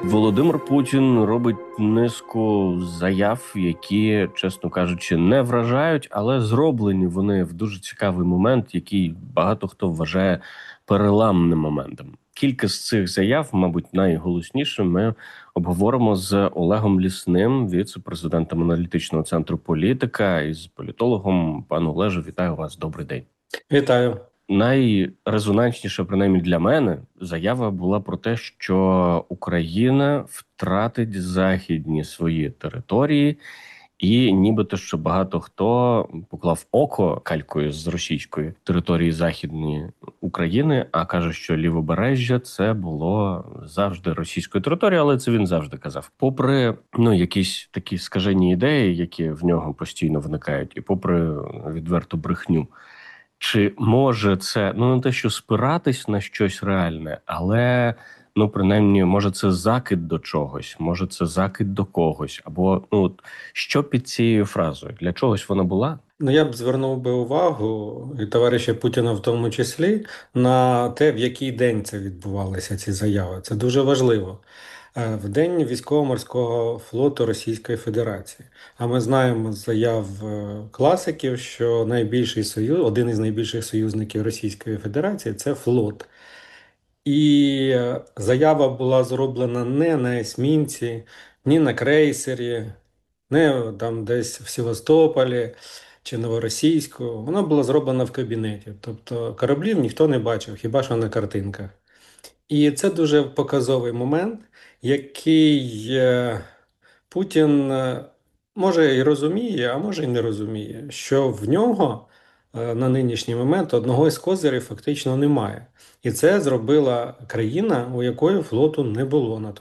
Володимир Путін робить низку заяв, які, чесно кажучи, не вражають, але зроблені вони в дуже цікавий момент, який багато хто вважає переламним моментом. Кілька з цих заяв, мабуть, найголосніше, ми обговоримо з Олегом Лісним, віце-президентом аналітичного центру «Політика», і з політологом. Пане Олеже, вітаю вас. Добрий день. Вітаю. Найрезонансніша, принаймні для мене, заява була про те, що Україна втратить західні свої території, і нібито що багато хто поклав око калькою з російської території Західної України, а каже, що лівобережжя це було завжди російською територією, але це він завжди казав. Попри якісь такі скажені ідеї, які в нього постійно виникають, і попри відверту брехню. Чи може це, не те, що спиратись на щось реальне, але, принаймні, може це закид до чогось, може це закид до когось, або, що під цією фразою? Для чогось вона була? Я б звернув би увагу, і товариша Путіна в тому числі, на те, в який день це відбувалися ці заяви. Це дуже важливо. В день військово-морського флоту Російської Федерації. А ми знаємо з заяв класиків, що один із найбільших союзників Російської Федерації це флот. І заява була зроблена не на есмінці, ні на крейсері, не там десь в Севастополі чи Новоросійську. Вона була зроблена в кабінеті. Тобто кораблів ніхто не бачив, хіба що на картинках. І це дуже показовий момент, який Путін може і розуміє, а може і не розуміє, що в нього на нинішній момент одного із козирів фактично немає. І це зробила країна, у якої флоту не було на той